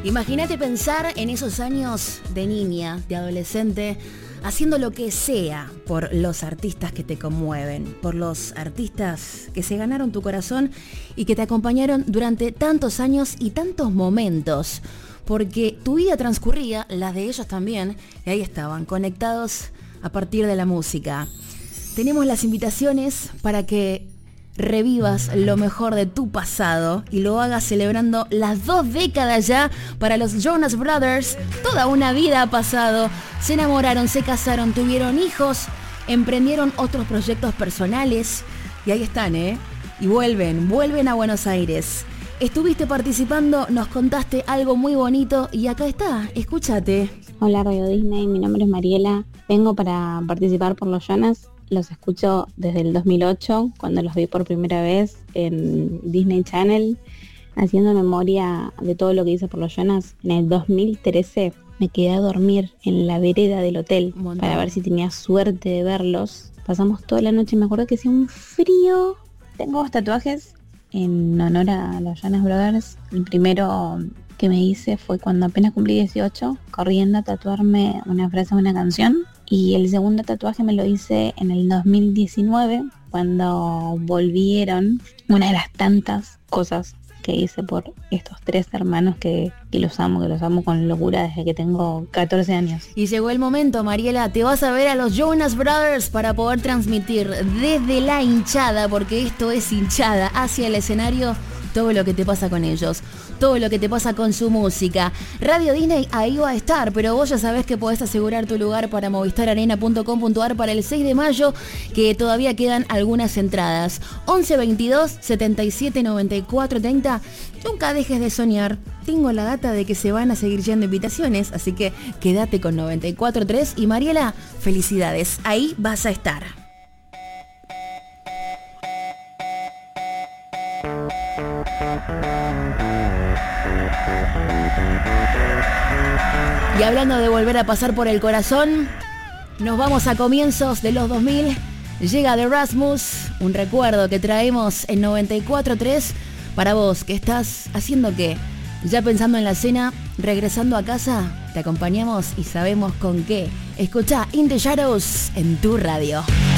Imagínate pensar en esos años de niña, de adolescente, haciendo lo que sea por los artistas que te conmueven, por los artistas que se ganaron tu corazón y que te acompañaron durante tantos años y tantos momentos, porque tu vida transcurría, las de ellos también, y ahí estaban, conectados a partir de la música. Tenemos las invitaciones para que revivas lo mejor de tu pasado y lo hagas celebrando las 2 décadas ya para los Jonas Brothers. Toda una vida ha pasado, se enamoraron, se casaron, tuvieron hijos, emprendieron otros proyectos personales y ahí están, y vuelven a Buenos Aires. Estuviste participando, nos contaste algo muy bonito y acá está, escúchate. Hola Radio Disney, mi nombre es Mariela, vengo para participar por los Jonas. Los escucho desde el 2008, cuando los vi por primera vez en Disney Channel, haciendo memoria de todo lo que hice por los Jonas. En el 2013 me quedé a dormir en la vereda del hotel para ver si tenía suerte de verlos. Pasamos toda la noche, me acuerdo que hacía un frío. Tengo 2 tatuajes en honor a los Jonas Brothers. El primero que me hice fue cuando apenas cumplí 18, corriendo a tatuarme una frase de una canción. Y el segundo tatuaje me lo hice en el 2019, cuando volvieron. Una de las tantas cosas que hice por estos 3 hermanos que los amo con locura desde que tengo 14 años. Y llegó el momento, Mariela, te vas a ver a los Jonas Brothers para poder transmitir desde la hinchada, porque esto es hinchada, hacia el escenario, todo lo que te pasa con ellos, todo lo que te pasa con su música. Radio Disney ahí va a estar, pero vos ya sabés que podés asegurar tu lugar para movistararena.com.ar para el 6 de mayo, que todavía quedan algunas entradas. 11 22 77 94 30. Nunca dejes de soñar. Tengo la data de que se van a seguir yendo invitaciones, así que quédate con 94.3 y Mariela, felicidades, ahí vas a estar. Y hablando de volver a pasar por el corazón, nos vamos a comienzos de los 2000. Llega The Rasmus, un recuerdo que traemos en 94.3 para vos, que estás haciendo qué, ya pensando en la cena, regresando a casa, te acompañamos y sabemos con qué. Escuchá In the Shadows en tu radio.